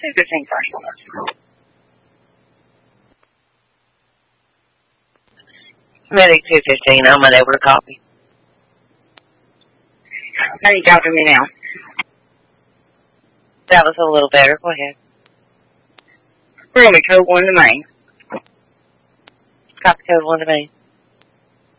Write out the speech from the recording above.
215 first. Medic 215, I'm unable to copy. How are you copying me now? That was a little better. Go ahead. We're going to be code 1 to main. Copy code 1 to main.